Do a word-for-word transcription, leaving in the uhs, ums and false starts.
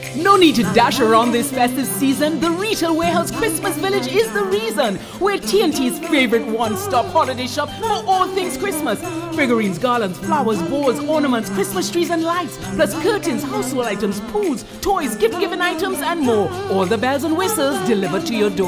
No need to dash around this festive season. The Retail Warehouse Christmas Village is the reason. We're T N T's favorite one-stop holiday shop for all things Christmas. Figurines, garlands, flowers, balls, ornaments, Christmas trees and lights, plus curtains, household items, pools, toys, gift-giving items and more. All the bells and whistles delivered to your door.